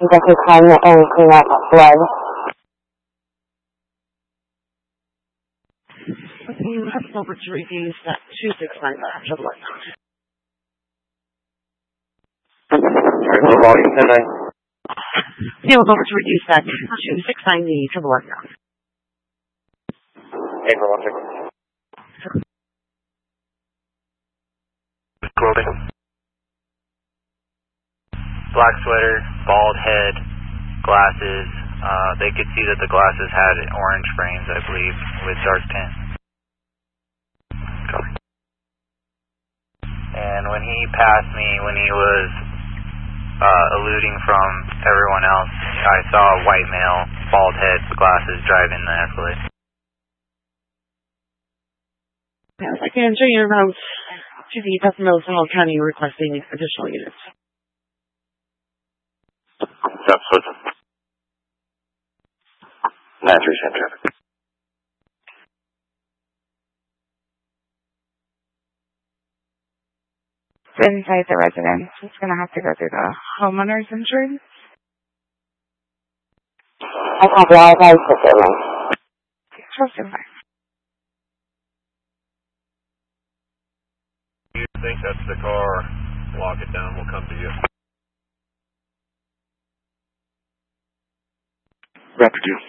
Definitely climb it and clean up blood. You have over to review that 269 after blood. Low volume 10-9. Field over to reduce that 269 to blood. April 1 second. Clothing. Black sweater, bald head, glasses. They could see that the glasses had orange frames, I believe, with dark tint. Copy. And when he passed me, when he was eluding from everyone else, I saw a white male, bald head, glasses, driving the Escalade. Yes, I can show you around to the Testimonial Seminole County requesting additional units. Stop switching. 9-3, same traffic. Inside the residence, it's going to have to go through the homeowner's insurance. I copy all guys for filming. You think that's the car, lock it down, we'll come to you. Rapid use.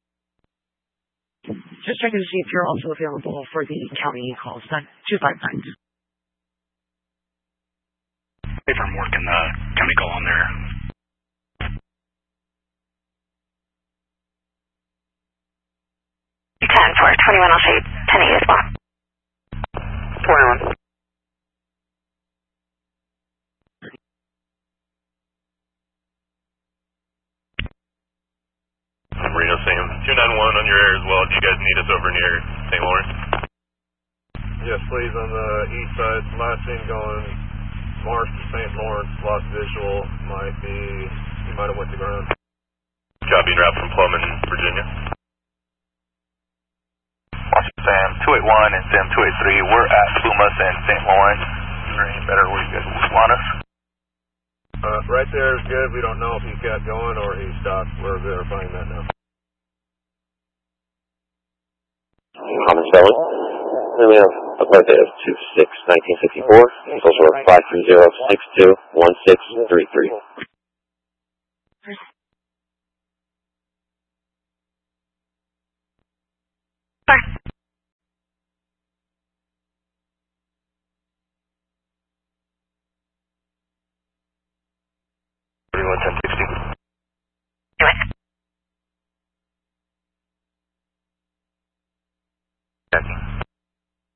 Just checking to see if you're also available for the county calls. That 259. If I'm working the county call on there. You can for 21, I'll show you 10 as well. 21. Reno, Sam. 291 on your air as well. Do you guys need us over near St. Lawrence? Yes, please, on the east side. Last seen going Marsh to St. Lawrence. Lost visual. He might have went to ground. Job being route from Plum in Virginia. Washington Sam 281 and Sam 283. We're at Plumas and St. Lawrence. Is there any better where you guys want us? Right there is good. We don't know if he got going or he stopped. We're verifying that now. Common spelling. Then we have a birthday of 2/6/1954. He's also a 530-62-1633. Sorry. 31-10-60. Do it. Checking.